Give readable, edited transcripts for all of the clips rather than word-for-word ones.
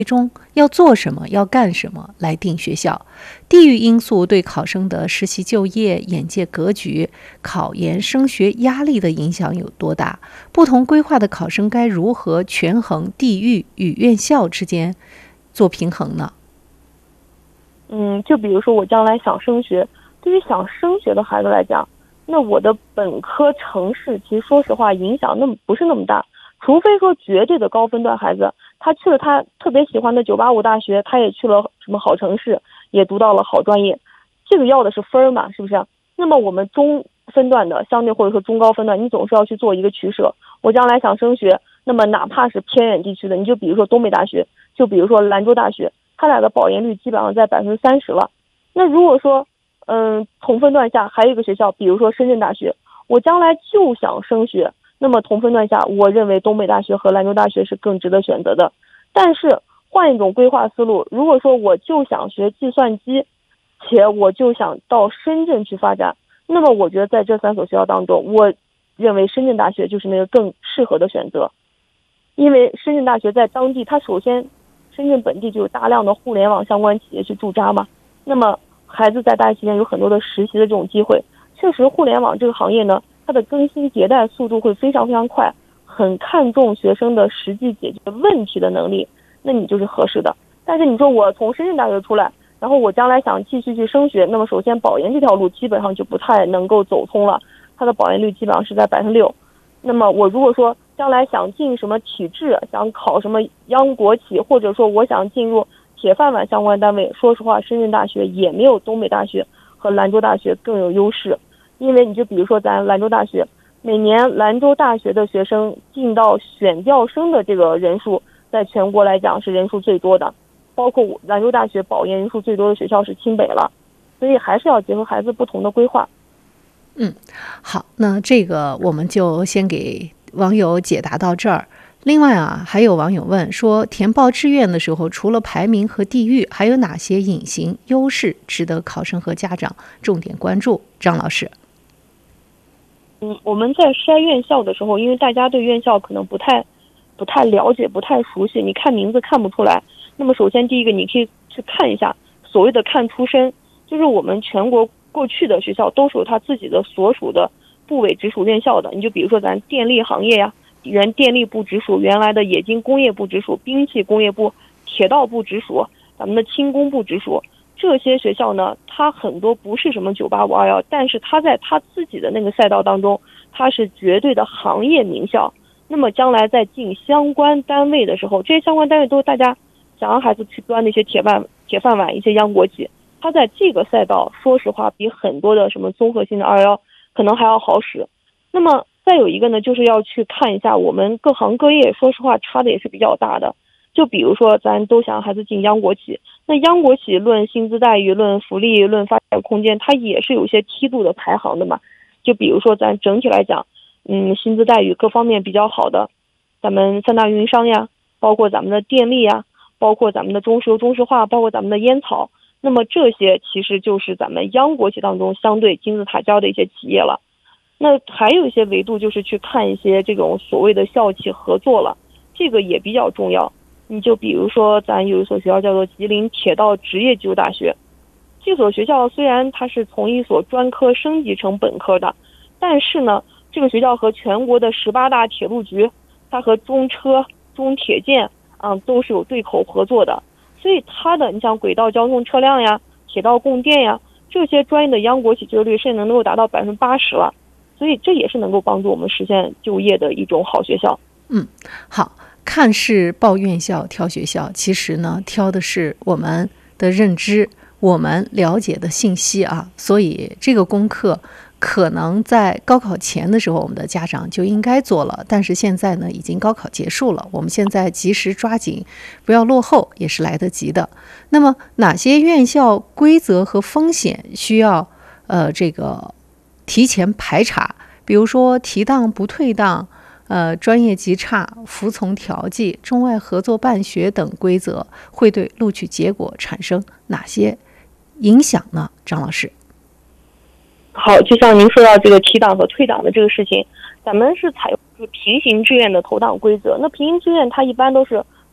中要做什么、要干什么来定学校。地域因素对考生的实习就业、眼界格局、考研升学压力的影响有多大？不同规划的考生该如何权衡地域与院校之间做平衡呢？ 就比如说我将来想升学，对于想升学的孩子来讲，那我的本科城市其实说实话影响不是那么大，除非说绝对的高分段孩子，他去了他特别喜欢的985大学，他也去了什么好城市，也读到了好专业，这个要的是分嘛，是不是？那么我们中分段的相对或者说中高分段，你总是要去做一个取舍。我将来想升学，那么哪怕是偏远地区的，你就比如说东北大学，就比如说兰州大学，它俩的保研率基本上在30%了。那如果说同分段下还有一个学校，比如说深圳大学，我将来就想升学，那么同分段下，我认为东北大学和兰州大学是更值得选择的。但是换一种规划思路，如果说我就想学计算机，且我就想到深圳去发展，那么我觉得在这3所学校当中，我认为深圳大学就是那个更适合的选择。因为深圳大学在当地，它首先深圳本地就有大量的互联网相关企业去驻扎嘛，那么孩子在大学期间有很多的实习的这种机会。确实互联网这个行业呢，它的更新迭代速度会非常非常快，很看重学生的实际解决问题的能力，那你就是合适的。但是你说我从深圳大学出来，然后我将来想继续去升学，那么首先保研这条路基本上就不太能够走通了，它的保研率基本上是在6%。那么我如果说将来想进什么体制，想考什么央国企，或者说我想进入铁饭碗相关单位，说实话深圳大学也没有东北大学和兰州大学更有优势。因为你就比如说咱兰州大学，每年兰州大学的学生进到选调生的这个人数，在全国来讲是人数最多的，包括兰州大学保研人数最多的学校是清北了，所以还是要结合孩子不同的规划。 好，那这个我们就先给网友解答到这儿。另外还有网友问说，填报志愿的时候，除了排名和地域，还有哪些隐形优势值得考生和家长重点关注？张老师。 我们在筛院校的时候，因为大家对院校可能不太了解，不太熟悉，你看名字看不出来。那么首先第一个，你可以去看一下所谓的看出身，就是我们全国过去的学校都是有它自己的所属的部委直属院校的。你就比如说咱电力行业呀，原电力部直属，原来的冶金工业部直属，兵器工业部，铁道部直属，咱们的轻工部直属。这些学校呢，它很多不是什么98521，但是它在它自己的那个赛道当中，它是绝对的行业名校。那么将来在进相关单位的时候，这些相关单位都是大家想让孩子去端那些铁饭碗，一些央国企，它在这个赛道说实话比很多的什么综合性的211可能还要好使。那么再有一个呢，就是要去看一下我们各行各业，说实话差的也是比较大的。就比如说咱都想让孩子进央国企，那央国企论薪资待遇、论福利、论发展空间，它也是有些梯度的排行的嘛。就比如说咱整体来讲，薪资待遇各方面比较好的，咱们3大运营商呀，包括咱们的电力呀，包括咱们的中石油、中石化，包括咱们的烟草，那么这些其实就是咱们央国企当中相对金字塔尖的一些企业了。那还有一些维度就是去看一些这种所谓的校企合作了，这个也比较重要。你就比如说咱有一所学校叫做吉林铁道职业技术大学，这所学校虽然它是从一所专科升级成本科的，但是呢这个学校和全国的18大铁路局，它和中车、中铁建都是有对口合作的，所以它的你像轨道交通车辆呀、铁道供电呀，这些专业的央国企就业率甚至能够达到80%了，所以这也是能够帮助我们实现就业的一种好学校。 好，看是报院校挑学校，其实呢挑的是我们的认知，我们了解的信息所以这个功课可能在高考前的时候我们的家长就应该做了，但是现在呢已经高考结束了，我们现在及时抓紧，不要落后也是来得及的。那么哪些院校规则和风险需要这个提前排查，比如说提档不退档，专业极差、服从调剂、中外合作办学等规则会对录取结果产生哪些影响呢？张老师。 好，就像您说到这个提档和退档的这个事情，咱们是采用平行志愿的投档规则。那平行志愿它一般都是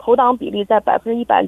投档比例在100%。